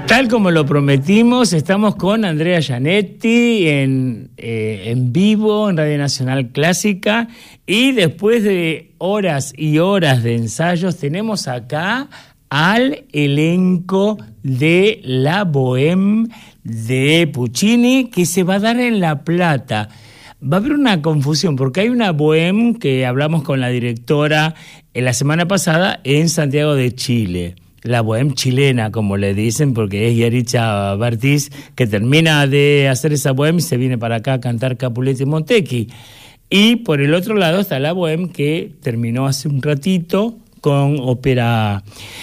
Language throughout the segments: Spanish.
Tal como lo prometimos, estamos con Andrea Gianetti en vivo en Radio Nacional Clásica, y después de horas y horas de ensayos tenemos acá al elenco de La Bohème de Puccini, que se va a dar en La Plata. Va a haber una confusión porque hay una Bohème que hablamos con la directora la semana pasada en Santiago de Chile. La Bohème chilena, como le dicen, porque es Yaricha Bartiz, que termina de hacer esa Bohème y se viene para acá a cantar Capuletti y Montecchi. Y por el otro lado está la Bohème que terminó hace un ratito con Ópera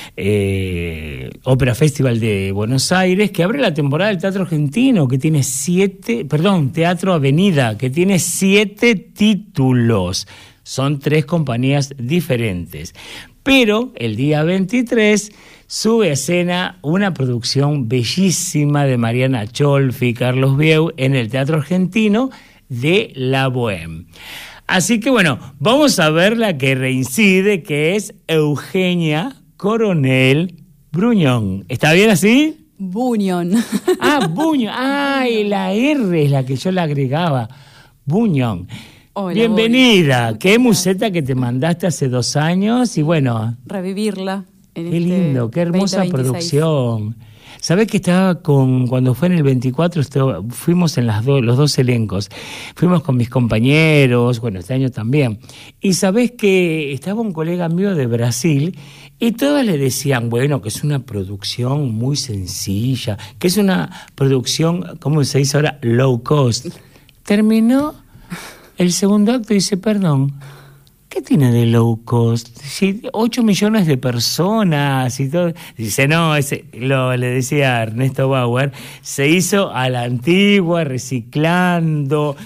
Festival de Buenos Aires, que abre la temporada del Teatro Argentino, que tiene Teatro Avenida, que tiene 7 títulos. Son 3 compañías diferentes. Pero el día 23 sube a escena una producción bellísima de Mariana Cholfi y Carlos Bieu en el Teatro Argentino de La Bohème. Así que bueno, vamos a ver la que reincide, que es Eugenia Coronel Bruñón. ¿Está bien así? Buñón. Buñón. Y la R es la que yo le agregaba. Buñón. Hola, bienvenida. Buñón. Qué museta que te mandaste hace 2 años y bueno. Revivirla. Qué lindo, qué hermosa 2026. producción. ¿Sabés que estaba cuando fue en el 24, fuimos en los 2 elencos, fuimos con mis compañeros, bueno, este año también, y sabés que estaba un colega mío de Brasil y todas le decían, bueno, que es una producción muy sencilla, que es una producción, ¿cómo se dice ahora? Low cost. Terminó el segundo acto y dice, perdón, ¿qué tiene de low cost? Si 8 millones de personas y todo. Dice, no, le decía Ernesto Bauer, se hizo a la antigua, reciclando,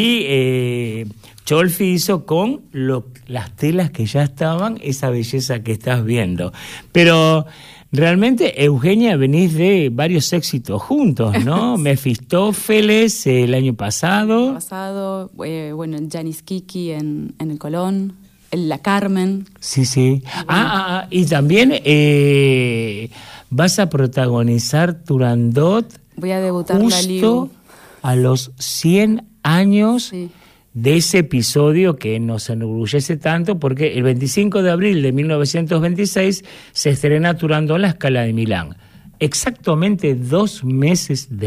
y Cholfi hizo con las telas que ya estaban, esa belleza que estás viendo. Pero realmente, Eugenia, venís de varios éxitos juntos, ¿no? Mefistófeles el año pasado. Bueno, Janis Kiki en el Colón, La Carmen. Sí, sí. Y también vas a protagonizar Turandot. Voy a debutar justo a los 100 años. Sí. De ese episodio que nos enorgullece tanto, porque el 25 de abril de 1926 se estrena Turandot en la Scala de Milán. Exactamente 2 meses